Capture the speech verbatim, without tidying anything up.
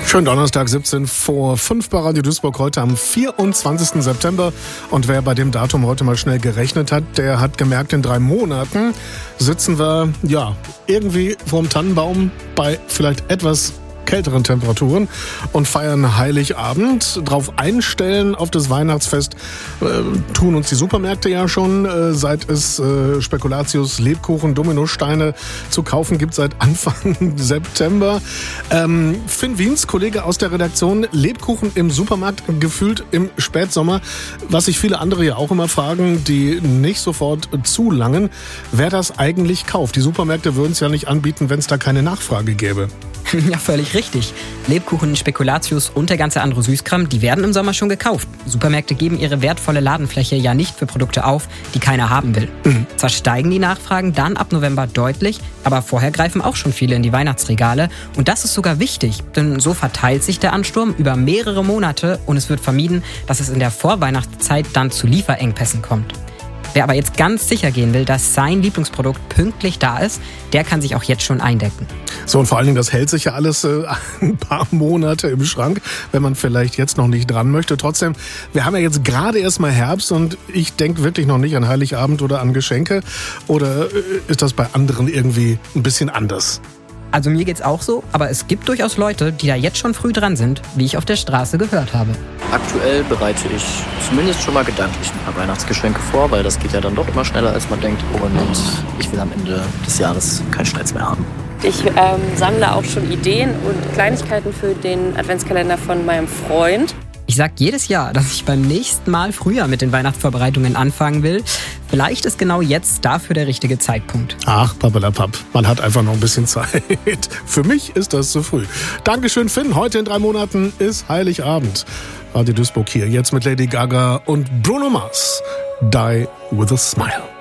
Schönen Donnerstag, siebzehn vor fünf bei Radio Duisburg, heute am vierundzwanzigsten September. Und wer bei dem Datum heute mal schnell gerechnet hat, der hat gemerkt, in drei Monaten sitzen wir, ja, irgendwie vorm Tannenbaum bei vielleicht etwas kälteren Temperaturen und feiern Heiligabend. Drauf einstellen auf das Weihnachtsfest äh, tun uns die Supermärkte ja schon, äh, seit es äh, Spekulatius, Lebkuchen, Dominosteine zu kaufen gibt seit Anfang September. Ähm, Finn Wiens, Kollege aus der Redaktion, Lebkuchen im Supermarkt gefühlt im Spätsommer. Was sich viele andere ja auch immer fragen, die nicht sofort zulangen, wer das eigentlich kauft. Die Supermärkte würden es ja nicht anbieten, wenn es da keine Nachfrage gäbe. Ja, völlig richtig. Lebkuchen, Spekulatius und der ganze andere Süßkram, die werden im Sommer schon gekauft. Supermärkte geben ihre wertvolle Ladenfläche ja nicht für Produkte auf, die keiner haben will. Mhm. Zwar steigen die Nachfragen dann ab November deutlich, aber vorher greifen auch schon viele in die Weihnachtsregale. Und das ist sogar wichtig, denn so verteilt sich der Ansturm über mehrere Monate und es wird vermieden, dass es in der Vorweihnachtszeit dann zu Lieferengpässen kommt. Wer aber jetzt ganz sicher gehen will, dass sein Lieblingsprodukt pünktlich da ist, der kann sich auch jetzt schon eindecken. So, und vor allen Dingen, das hält sich ja alles äh, ein paar Monate im Schrank, wenn man vielleicht jetzt noch nicht dran möchte. Trotzdem, wir haben ja jetzt gerade erst mal Herbst und ich denke wirklich noch nicht an Heiligabend oder an Geschenke. Oder äh, ist das bei anderen irgendwie ein bisschen anders? Also mir geht's auch so, aber es gibt durchaus Leute, die da jetzt schon früh dran sind, wie ich auf der Straße gehört habe. Aktuell bereite ich zumindest schon mal gedanklich ein paar Weihnachtsgeschenke vor, weil das geht ja dann doch immer schneller, als man denkt. Und ich will am Ende des Jahres keinen Stress mehr haben. Ich ähm, sammle auch schon Ideen und Kleinigkeiten für den Adventskalender von meinem Freund. Ich sag jedes Jahr, dass ich beim nächsten Mal früher mit den Weihnachtsvorbereitungen anfangen will. Vielleicht ist genau jetzt dafür der richtige Zeitpunkt. Ach, pappelapapp, man hat einfach noch ein bisschen Zeit. Für mich ist das zu früh. Dankeschön, Finn. Heute in drei Monaten ist Heiligabend. Radio Duisburg hier, jetzt mit Lady Gaga und Bruno Mars. Die with a Smile.